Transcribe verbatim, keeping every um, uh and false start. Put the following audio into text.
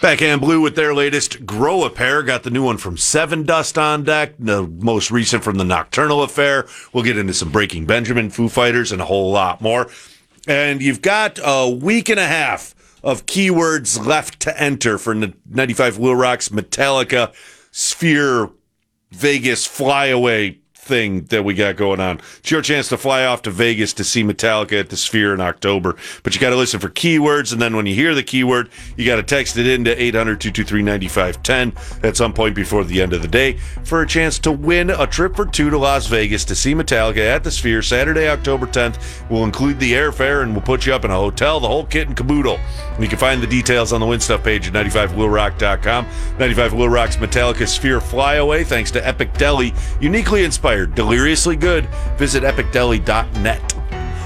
Backhand Blue with their latest Grow a Pair. Got the new one from Seven Dust on deck, the most recent from the Nocturnal Affair. We'll get into some Breaking Benjamin, Foo Fighters, and a whole lot more. And you've got a week and a half of keywords left to enter for ninety-five Wheel Rock's Metallica Sphere Vegas flyaway thing that we got going on. It's your chance to fly off to Vegas to see Metallica at the Sphere in October. But you got to listen for keywords, and then when you hear the keyword, you got to text it in to eight hundred, two two three, nine five one zero at some point before the end of the day for a chance to win a trip for two to Las Vegas to see Metallica at the Sphere Saturday, October tenth. We'll include the airfare, and we'll put you up in a hotel, the whole kit and caboodle. You can find the details on the Win Stuff page at ninety-five wheel rock dot com. ninety-five Wheel Rock's Metallica Sphere Flyaway, thanks to Epic Deli. Uniquely inspired, deliriously good. Visit epic deli dot net.